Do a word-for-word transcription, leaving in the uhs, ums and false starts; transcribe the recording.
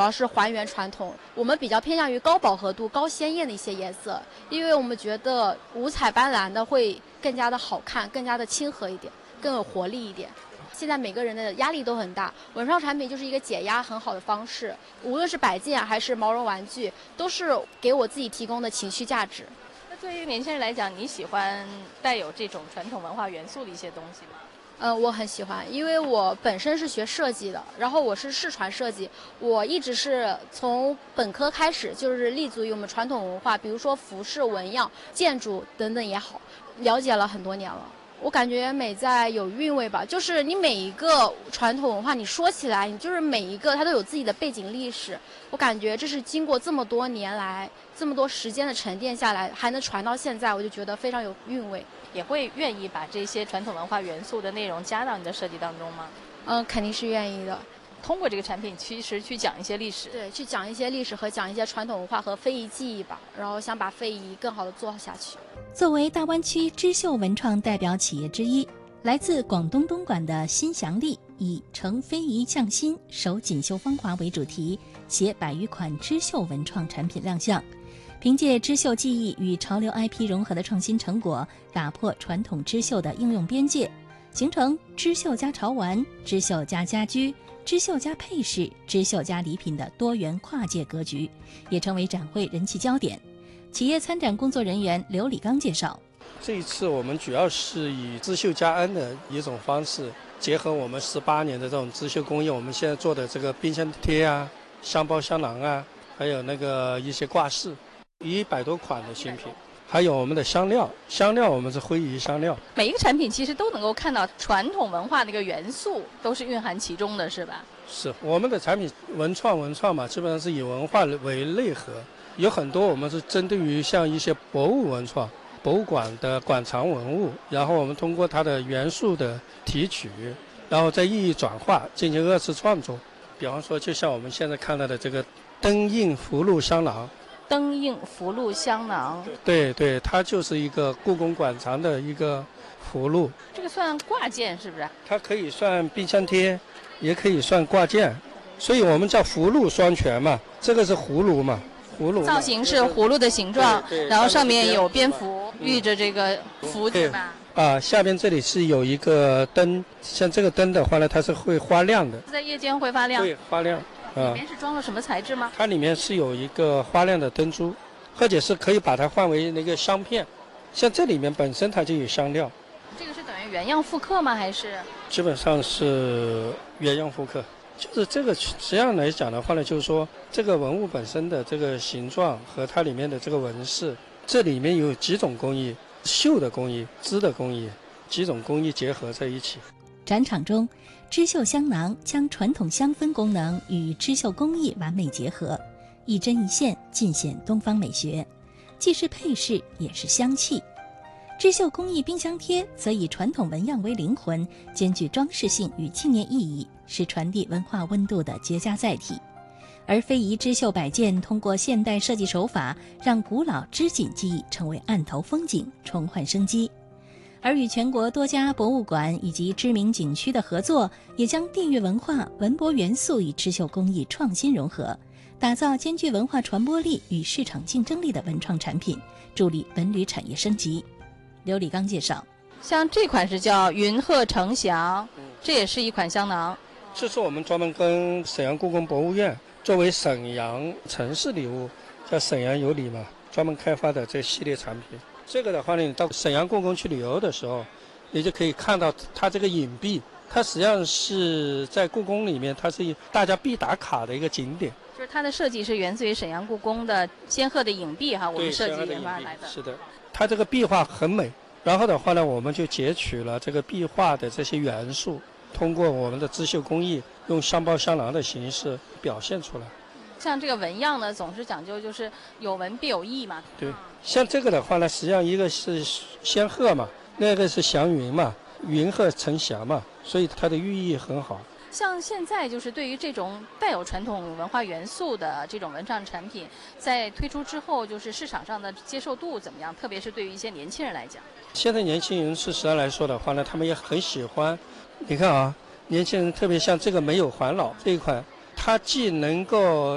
要是还原传统，我们比较偏向于高饱和度、高鲜艳的一些颜色，因为我们觉得五彩斑斓的会更加的好看，更加的亲和一点，更有活力一点。现在每个人的压力都很大，文创产品就是一个解压很好的方式，无论是摆件还是毛绒玩具，都是给我自己提供的情绪价值。 那作为一个年轻人来讲，你喜欢带有这种传统文化元素的一些东西吗？ 嗯，我很喜欢，因为我本身是学设计的，然后我是视传设计，我一直是从本科开始就是立足于我们传统文化，比如说服饰、纹样、建筑等等也好，了解了很多年了。我感觉美在有韵味吧，就是你每一个传统文化，你说起来，你就是每一个它都有自己的背景历史。我感觉这是经过这么多年来，这么多时间的沉淀下来，还能传到现在，我就觉得非常有韵味。 也会愿意把这些传统文化元素的内容加到你的设计当中吗？ 嗯，肯定是愿意的。 通过这个产品，其实去讲一些历史， 对，去讲一些历史和讲一些传统文化和非遗记忆吧，然后想把非遗更好的做下去。 作为大湾区织绣文创代表企业之一，来自广东东莞的新祥利以承非遗匠心、守锦绣芳华为主题，携百余款织绣文创产品亮相。凭借织绣技艺与潮流 I P 融合的创新成果，打破传统织绣的应用边界，形成织绣加潮玩、织绣加家居、织绣加配饰、织绣加礼品的多元跨界格局，也成为展会人气焦点。企业参展工作人员刘礼刚介绍， 这一次我们主要是以织绣加恩的一种方式，结合我们十八年的这种织绣工艺，我们现在做的这个冰箱贴啊、香包香囊啊，还有那个一些挂饰，一百多款的新品。还有我们的香料，香料我们是灰移香料。 每一个产品其实都能够看到传统文化的一个元素，都是蕴含其中的，是吧？ 是，我们的产品文创文创嘛，基本上是以文化为内核，有很多我们是针对于像一些博物文创、博物馆的馆藏文物，然后我们通过它的元素的提取，然后再意义转化，进行二次创作。比方说，就像我们现在看到的这个灯印福禄香囊。 灯印福禄香囊， 对对，它就是一个故宫馆藏的一个福禄。 这个算挂件是不是？ 它可以算冰箱贴，也可以算挂件，所以我们叫福禄双全嘛。这个是葫芦嘛，葫芦造型是葫芦的形状，然后上面有蝙蝠寓着这个福字吧。 啊，下边这里是有一个灯，像这个灯的话呢，它是会发亮的， 在夜间会发亮。 会发亮。 里面是装了什么材质吗？ 它里面是有一个花亮的灯珠，或者是可以把它换为那个香片，像这里面本身它就有香料。 这个是等于原样复刻吗？还是？ 基本上是原样复刻。就是这个实际上来讲的话呢，就是说这个文物本身的这个形状和它里面的这个纹饰，这里面有几种工艺，绣的工艺、织的工艺，几种工艺结合在一起。 展场中，织绣香囊将传统香氛功能与织绣工艺完美结合，一针一线尽显东方美学，既是配饰也是香气。织绣工艺冰箱贴则以传统纹样为灵魂，兼具装饰性与纪念意义，是传递文化温度的绝佳载体。而非遗织绣摆件通过现代设计手法，让古老织锦技艺成为案头风景，重焕生机。而与全国多家博物馆以及知名景区的合作，也将地域文化、文博元素与织绣工艺创新融合，打造兼具文化传播力与市场竞争力的文创产品，助力文旅产业升级。刘礼刚介绍， 像这款是叫云鹤呈祥，这也是一款香囊。 这是我们专门跟沈阳故宫博物院作为沈阳城市礼物，叫沈阳有礼嘛，专门开发的这系列产品。这个的话呢，你到沈阳故宫去旅游的时候，你就可以看到它这个影壁，它实际上是在故宫里面，它是大家必打卡的一个景点。 就是它的设计是源自于沈阳故宫的仙鹤的影壁哈，我们设计研发来的。 是的，它这个壁画很美，然后的话呢，我们就截取了这个壁画的这些元素，通过我们的织绣工艺，用香包香囊的形式表现出来。 像这个纹样呢，总是讲究就是有纹必有意嘛。 对，像这个的话呢，实际上一个是仙鹤嘛，那个是祥云嘛，云鹤呈祥嘛，所以它的寓意很好。 像现在就是对于这种带有传统文化元素的这种文创产品，在推出之后，就是市场上的接受度怎么样？特别是对于一些年轻人来讲， 现在年轻人事实上来说的话呢，他们也很喜欢。你看啊，年轻人特别像这个没有环老这一款，它既能够